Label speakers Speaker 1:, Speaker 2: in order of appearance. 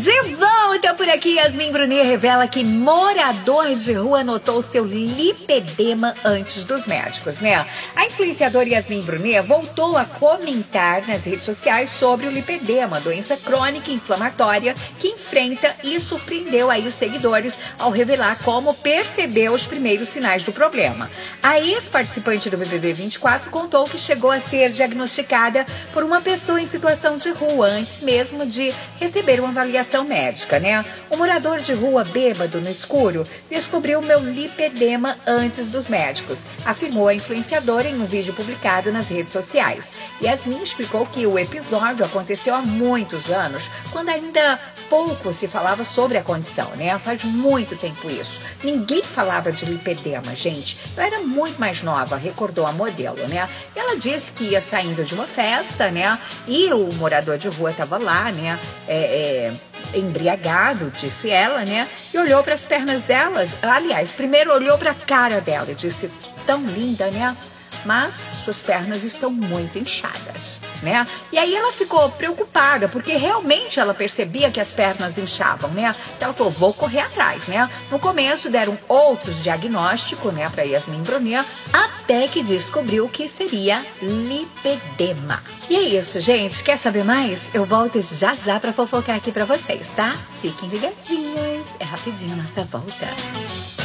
Speaker 1: De volta por aqui, Yasmin Brunet revela que morador de rua notou seu lipedema antes dos médicos, né? A influenciadora Yasmin Brunet voltou a comentar nas redes sociais sobre o lipedema, doença crônica e inflamatória que enfrenta, e surpreendeu aí os seguidores ao revelar como percebeu os primeiros sinais do problema. A ex-participante do BBB 24 contou que chegou a ser diagnosticada por uma pessoa em situação de rua antes mesmo de receber uma avaliação médica, né? Um morador de rua bêbado no escuro descobriu meu lipedema antes dos médicos, afirmou a influenciadora em um vídeo publicado nas redes sociais. Yasmin explicou que o episódio aconteceu há muitos anos, quando ainda pouco se falava sobre a condição, né? Faz muito tempo isso. Ninguém falava de lipedema, gente. Eu era muito mais nova, recordou a modelo, né? Ela disse que ia saindo de uma festa, né? E o morador de rua estava lá, né? Embriagado, disse ela, né? E olhou para as pernas delas. Aliás, primeiro olhou para a cara dela e disse: tão linda, né? Mas suas pernas estão muito inchadas, né? E aí ela ficou preocupada, porque realmente ela percebia que as pernas inchavam, né? Então ela falou: vou correr atrás, né? No começo deram outros diagnósticos, né, para Yasmin Brunet, até que descobriu que seria lipedema. E é isso, gente. Quer saber mais? Eu volto já já para fofocar aqui para vocês, tá? Fiquem ligadinhos. É rapidinho a nossa volta.